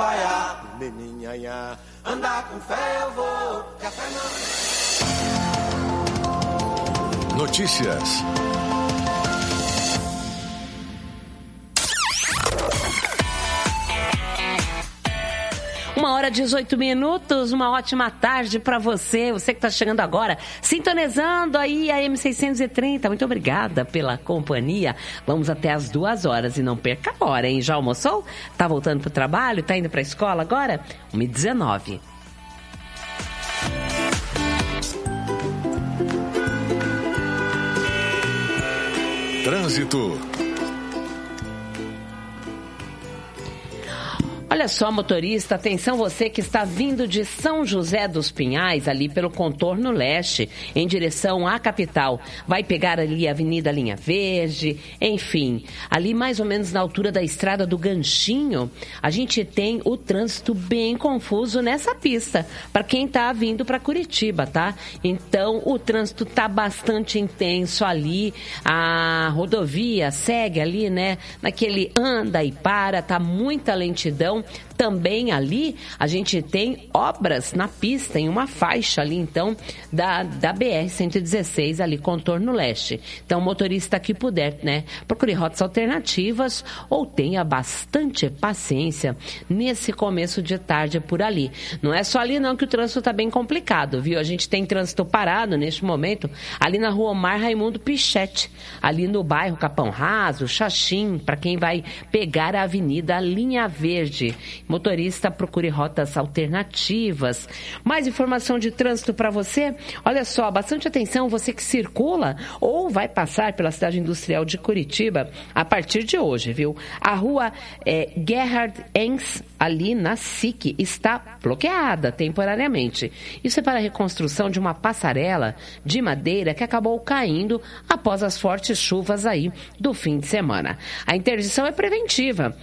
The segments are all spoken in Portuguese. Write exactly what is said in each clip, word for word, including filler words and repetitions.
falhar. Meninhanha, andar com fé eu vou, que a fé não... Notícias. Uma hora e dezoito minutos, uma ótima tarde para você, você que está chegando agora, sintonizando aí a M seiscentos e trinta, muito obrigada pela companhia, vamos até as duas horas e não perca a hora, hein? Já almoçou? Tá voltando pro trabalho? Tá indo pra escola agora? uma e dezenove. Trânsito. Olha só, motorista, atenção você que está vindo de São José dos Pinhais, ali pelo contorno leste, em direção à capital. Vai pegar ali a Avenida Linha Verde, enfim, ali mais ou menos na altura da Estrada do Ganchinho, a gente tem o trânsito bem confuso nessa pista, para quem está vindo para Curitiba, tá? Então, o trânsito está bastante intenso ali, a rodovia segue ali, né, naquele anda e para, tá muita lentidão. Também ali a gente tem obras na pista, em uma faixa ali, então, da, da B R cento e dezesseis, ali, contorno leste. Então, o motorista que puder, né, procure rotas alternativas ou tenha bastante paciência nesse começo de tarde por ali. Não é só ali, não, que o trânsito está bem complicado, viu? A gente tem trânsito parado neste momento, ali na rua Omar Raimundo Pichetti, ali no bairro Capão Raso, Xaxim, para quem vai pegar a Avenida Linha Verde. Motorista, procure rotas alternativas. Mais informação de trânsito para você? Olha só, bastante atenção, você que circula ou vai passar pela cidade industrial de Curitiba a partir de hoje, viu? A rua é, Gerhard Enz, ali na S I C, está bloqueada temporariamente. Isso é para a reconstrução de uma passarela de madeira que acabou caindo após as fortes chuvas aí do fim de semana. A interdição é preventiva.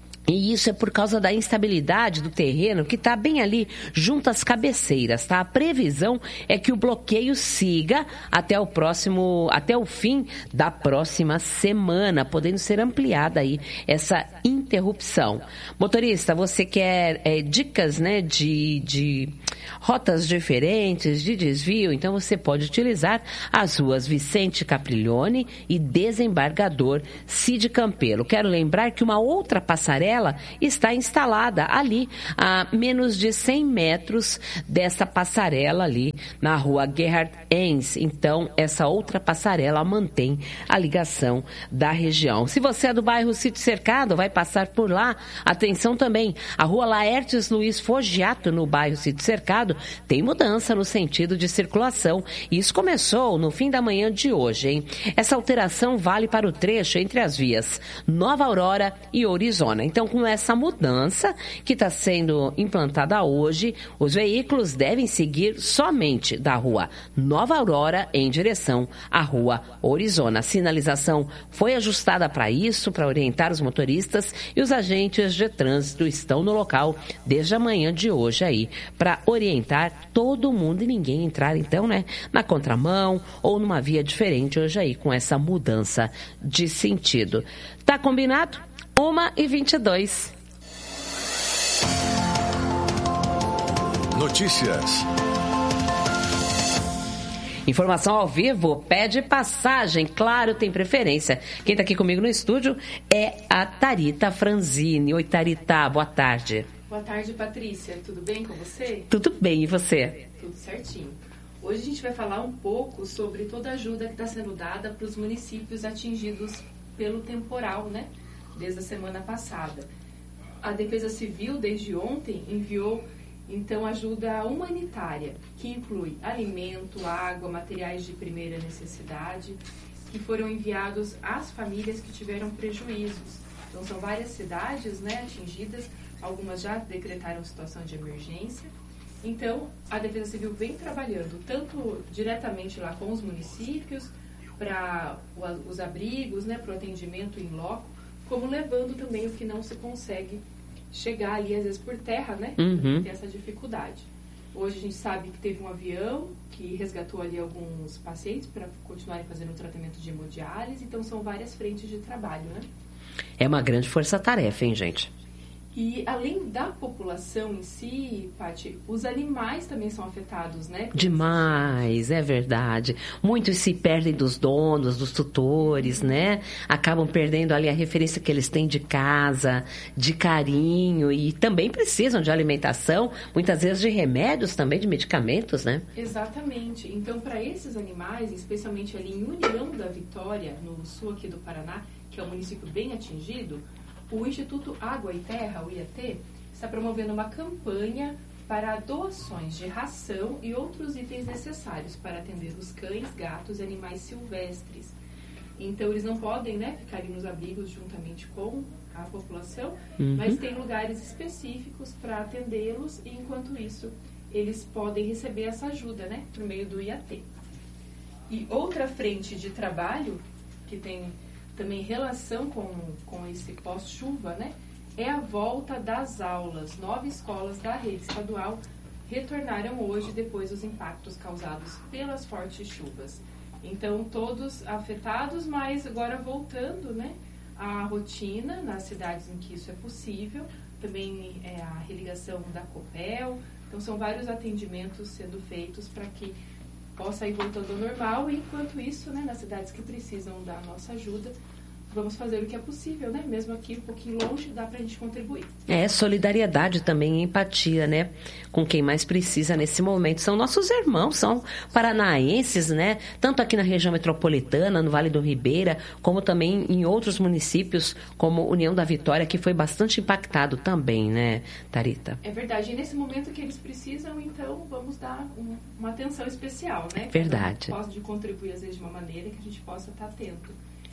E isso é por causa da instabilidade do terreno que está bem ali junto às cabeceiras, tá? A previsão é que o bloqueio siga até o próximo, até o fim da próxima semana, podendo ser ampliada aí essa interrupção. Motorista, você quer é, dicas, né, de, de rotas diferentes, de desvio? Então você pode utilizar as ruas Vicente Capriglione e Desembargador Cid Campelo. Quero lembrar que uma outra passarela está instalada ali a menos de cem metros dessa passarela ali na rua Gerhard Enz. Então, essa outra passarela mantém a ligação da região. Se você é do bairro Sítio Cercado, vai passar por lá. Atenção também, a rua Laertes Luiz Foggiato, no bairro Sítio Cercado, tem mudança no sentido de circulação. Isso começou no fim da manhã de hoje, hein? Essa alteração vale para o trecho entre as vias Nova Aurora e Orizona. Então, com essa mudança que está sendo implantada hoje, os veículos devem seguir somente da rua Nova Aurora em direção à rua Orizona. A sinalização foi ajustada para isso, para orientar os motoristas, e os agentes de trânsito estão no local desde a manhã de hoje aí, para orientar todo mundo e ninguém entrar, então, né, na contramão ou numa via diferente hoje aí, com essa mudança de sentido. Tá combinado? uma e vinte e dois. Notícias. Informação ao vivo, pede passagem, claro, tem preferência. Quem está aqui comigo no estúdio é a Tharita Franzini. Oi, Tharita, boa tarde. Boa tarde, Patrícia. Tudo bem com você? Tudo bem, e você? Tudo certinho. Hoje a gente vai falar um pouco sobre toda a ajuda que está sendo dada para os municípios atingidos pelo temporal, né? Desde a semana passada. A Defesa Civil, desde ontem, enviou, então, ajuda humanitária, que inclui alimento, água, materiais de primeira necessidade, que foram enviados às famílias que tiveram prejuízos. Então, são várias cidades, né, atingidas, algumas já decretaram situação de emergência. Então, a Defesa Civil vem trabalhando tanto diretamente lá com os municípios, para os abrigos, né, para o atendimento em loco, como levando também o que não se consegue chegar ali, às vezes, por terra, né? Uhum. Tem essa dificuldade. Hoje a gente sabe que teve um avião que resgatou ali alguns pacientes para continuarem fazendo o tratamento de hemodiálise, então são várias frentes de trabalho, né? É uma grande força-tarefa, hein, gente? E além da população em si, Paty, os animais também são afetados, né? Demais, é verdade. Muitos se perdem dos donos, dos tutores, né? Acabam perdendo ali a referência que eles têm de casa, de carinho e também precisam de alimentação, muitas vezes de remédios também, de medicamentos, né? Exatamente. Então, para esses animais, especialmente ali em União da Vitória, no sul aqui do Paraná, que é um município bem atingido, o Instituto Água e Terra, o I A T, está promovendo uma campanha para doações de ração e outros itens necessários para atender os cães, gatos e animais silvestres. Então, eles não podem, né, ficar ali nos abrigos juntamente com a população, uhum. mas tem lugares específicos para atendê-los e, enquanto isso, eles podem receber essa ajuda, né, por meio do I A T. E outra frente de trabalho que tem também relação com, com esse pós-chuva, né, é a volta das aulas. Nove escolas da rede estadual retornaram hoje depois dos impactos causados pelas fortes chuvas. Então, todos afetados, mas agora voltando, né, à rotina nas cidades em que isso é possível. Também é a religação da Copel. Então, são vários atendimentos sendo feitos para que possa ir voltando ao normal, e enquanto isso, né, nas cidades que precisam da nossa ajuda, vamos fazer o que é possível, né? Mesmo aqui um pouquinho longe, dá pra gente contribuir. É, solidariedade também, empatia, né? Com quem mais precisa nesse momento. São nossos irmãos, são paranaenses, né? Tanto aqui na região metropolitana, no Vale do Ribeira, como também em outros municípios, como União da Vitória, que foi bastante impactado também, né, Tharita? É verdade. E nesse momento que eles precisam, então, vamos dar um, uma atenção especial, né? Verdade. Pode contribuir, às vezes, de uma maneira que a gente possa estar atento.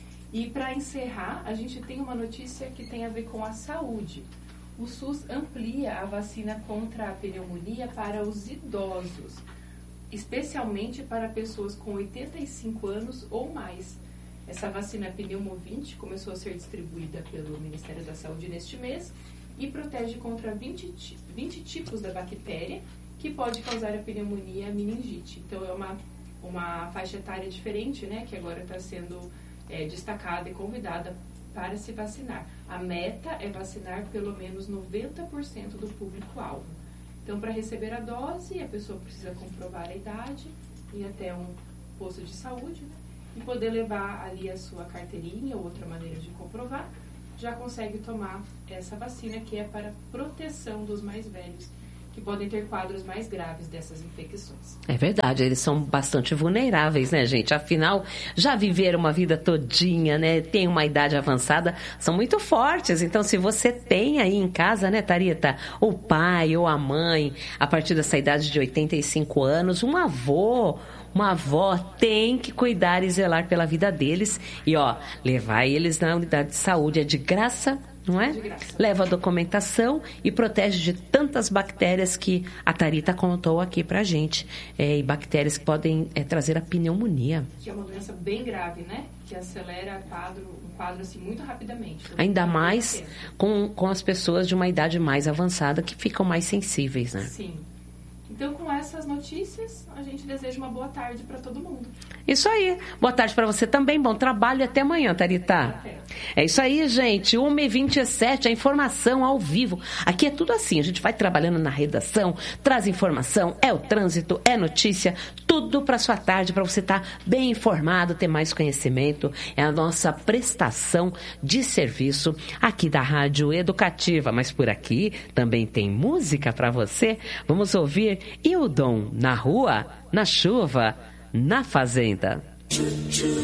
E para encerrar, a gente tem uma notícia que tem a ver com a saúde. O SUS amplia a vacina contra a pneumonia para os idosos, especialmente para pessoas com oitenta e cinco anos ou mais. Essa vacina Pneumovinte começou a ser distribuída pelo Ministério da Saúde neste mês e protege contra vinte, vinte tipos da bactéria que pode causar a pneumonia e a meningite. Então é uma, uma faixa etária diferente, né, que agora está sendo É, destacada e convidada para se vacinar. A meta é vacinar pelo menos noventa por cento do público-alvo. Então, para receber a dose, a pessoa precisa comprovar a idade, ir até um posto de saúde, né, e poder levar ali a sua carteirinha ou outra maneira de comprovar, já consegue tomar essa vacina, que é para proteção dos mais velhos, que podem ter quadros mais graves dessas infecções. É verdade, eles são bastante vulneráveis, né, gente? Afinal, já viveram uma vida todinha, né? Tem uma idade avançada, são muito fortes. Então, se você tem aí em casa, né, Tharita, o pai ou a mãe, a partir dessa idade de oitenta e cinco anos, um avô, uma avó, tem que cuidar e zelar pela vida deles. E, ó, levar eles na unidade de saúde é de graça, não é? Leva a documentação e protege de tantas bactérias que a Tharita contou aqui pra gente. É, e bactérias que podem é, trazer a pneumonia. Que é uma doença bem grave, né? Que acelera quadro, um quadro assim muito rapidamente. Então, ainda mais com, com as pessoas de uma idade mais avançada que ficam mais sensíveis, né? Sim. Então, com essas notícias, a gente deseja uma boa tarde para todo mundo. Isso aí. Boa tarde para você também. Bom trabalho e até amanhã, Tharita. Até. É isso aí, gente. uma e vinte e sete, a informação ao vivo. Aqui é tudo assim. A gente vai trabalhando na redação, traz informação, é o trânsito, é notícia, tudo para sua tarde, para você estar bem informado, ter mais conhecimento. É a nossa prestação de serviço aqui da Rádio Educativa. Mas por aqui também tem música para você. Vamos ouvir Hildon na rua, na chuva, na fazenda.